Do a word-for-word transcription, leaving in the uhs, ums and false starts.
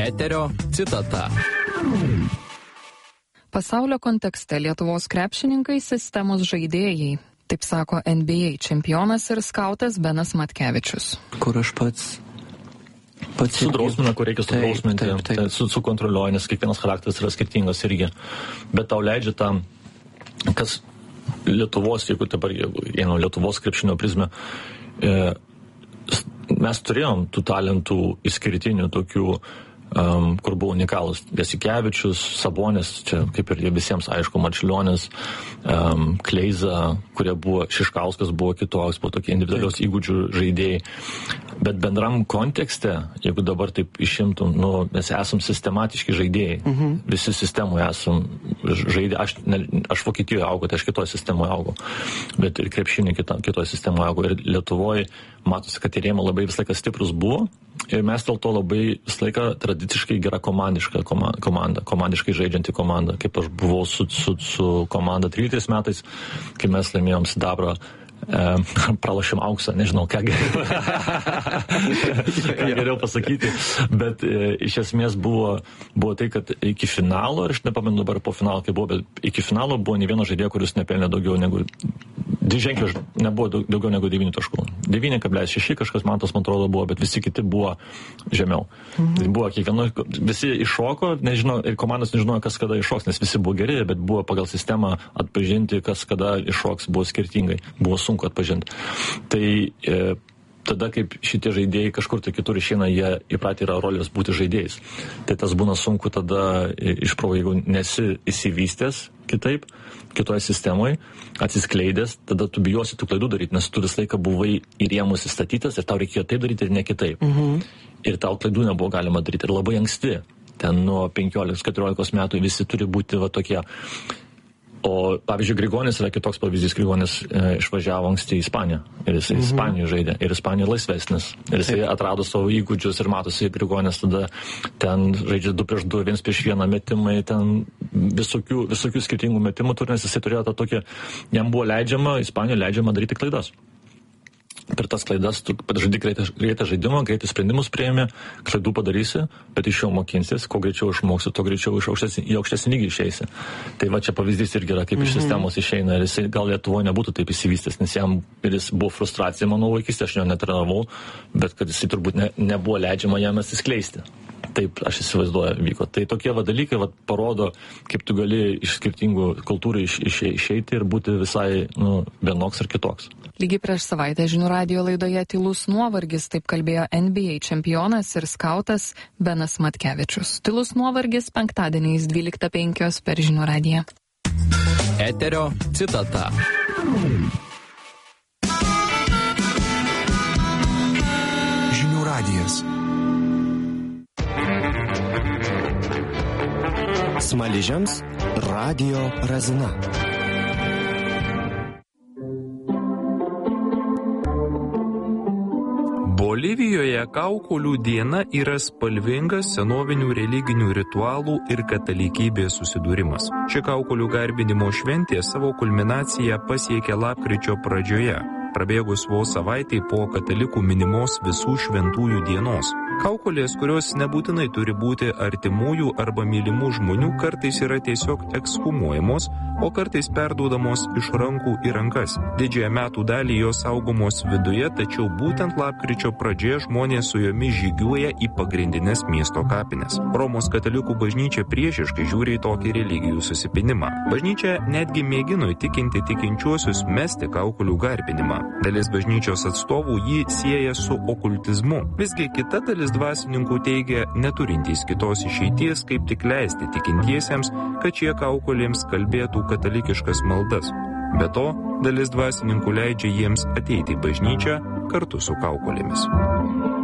Eterio citata. Pasaulio kontekste Lietuvos krepšininkai sistemos žaidėjai. Taip sako N B A čempionas ir skautas Benas Matkevičius. Kur aš pats... pats Sudrausmina, kur reikia sudrausminti, taip, taip, taip. su, sukontroliuoja, nes kiekvienas charakteris yra skirtingas irgi. Bet tau leidžia tam, kas Lietuvos, jeigu dabar, jeigu einu Lietuvos krepšinio prizmę, e, mes turėjom tų talentų išskirtinių tokių, um, kur buvo unikalus Jasikevičius, Sabonis, čia kaip ir visiems aišku, Marčiulionis, um, Kleiza, kurie buvo, Šiškauskas buvo kitoks, buvo tokie individualios įgūdžių žaidėjai. Bet bendram kontekste, jeigu dabar taip išimtum, nu, mes esam sistematiški žaidėjai. Mhm. Visi sistemoje esam žaidėjai. Aš, ne, aš Vokietijoje augau, tai aš kitoje sistemoje augau. Bet ir krepšinį kita, kitoje sistemoje augau. Ir Lietuvoje matosi, kad ir jėma labai visą laiką stiprus buvo. Ir mes dėl to labai visą laiką tradiciškai gera komandiška komanda, komandiškai žaidžianti komanda. Kaip aš buvau su, su, su komanda tryliktais metais, kai mes laimėjom sidabrą, e, pralašėm auksą, nežinau, ką geriau, ką geriau pasakyti. Bet e, iš esmės buvo, buvo tai, kad iki finalo, ir aš nepamenu dabar po finalo, kai buvo, bet iki finalo buvo ne vieno žaidėjo, kuris nepelnė daugiau negu... Dviženklių nebuvo daugiau negu devyni taškų. devyni kablelis šeši kažkas man tas, man atrodo, buvo, bet visi kiti buvo žemiau. Mhm. Buvo kiekvieno, visi iššoko, nežinau, ir komandos nežinojo, kas kada iššoks, nes visi buvo geri, bet buvo pagal sistemą atpažinti, kas kada iššoks, buvo skirtingai. Buvo sunku atpažinti. Tai e, tada, kaip šitie žaidėjai kažkur tai kitur išeina, jie įpratę yra rolės būti žaidėjais. Tai tas būna sunku tada išprovo, jeigu nesi įsivystęs kitaip, kitoje sistemoje, atsiskleidęs, tada tu bijosi tų klaidų daryti, nes tu visą laiką buvai į rėmus įstatytas ir tau reikėjo taip daryti ir ne kitaip. Mhm. Ir tau klaidų nebuvo galima daryti. Ir labai anksti, ten nuo penkiolikos keturiolikos metų visi turi būti va tokie. O, pavyzdžiui, Grigonis yra kitoks pavyzdys. Grigonis e, išvažiavo anksti į Ispaniją. Ir jisai mhm. Ispanijoje žaidė. Ir Ispanija laisvesnis. Ir jisai atrado savo įgūdžius ir matosi Grigonis tada ten žaidžia du prieš du, viens prieš vieną metimai, ten visokių, visokių skirtingų metimų turi, nes jisai turėjo tą tokį, jam buvo leidžiama, Ispanijoje leidžiama daryti klaidas. Per tas klaidas tu žaidži greitą, greitą žaidimą, greitus sprendimus priėmė, klaidų padarysi, bet iš jo mokinsis, kuo greičiau išmoksi, to greičiau iš aukštesnį, į aukštesnį lygį išeisi. Tai va čia pavyzdys irgi yra, kaip mm-hmm. iš sistemos išeina, ir jis gal Lietuvoje nebūtų taip įsivystęs, nes jam ir jis buvo frustracija, mano vaikystė, aš jo netrenavau, bet kad jis turbūt ne, nebuvo leidžiama jam atsiskleisti. Taip, aš įsivaizduoju, vyko. Tai tokie va dalykai va, parodo, kaip tu gali iš skirtingų kultūrų iš, iš, išeiti ir būti visai nu, vienoks ar kitoks. Lygiai prieš savaitę Žinių radijo laidoje Tylus nuovargis, taip kalbėjo N B A čempionas ir skautas Benas Matkevičius. Tylus nuovargis penktadieniais dvyliktą penkios per Žinių radiją. Eterio citata. Žinių radijas. Smaližiams radijo razina. Bolivijoje kaukolių diena yra spalvingas senovinių religinių ritualų ir katalikybės susidūrimas. Ši kaukolių garbinimo šventė savo kulminaciją pasiekė lapkričio pradžioje, prabėgus vos savaitei po katalikų minimos visų šventųjų dienos. Kaukolės, kurios nebūtinai turi būti artimųjų arba mylimų žmonių, kartais yra tiesiog ekshumuojamos, o kartais perduodamos iš rankų į rankas. Didžiąją metų dalį jos saugomos viduje, tačiau būtent lapkričio pradžioje žmonės su jomis žygiuoja į pagrindinės miesto kapines. Romos katalikų bažnyčia priešiškai žiūri į tokį religijų susipinimą. Bažnyčia netgi mėgino įtikinti tikinčiuosius mesti kaukolių garbinimą. Dalis bažnyčios atstovų jį sieja su okultizmu. Visgi kita dalis dvasininkų teigia neturintys kitos išeities, kaip tik leisti tikintiesiems, kad šie kaukolėms kalbėtų katalikiškas maldas. Be to, dalis dvasininkų leidžia jiems ateiti į bažnyčią kartu su kaukolėmis.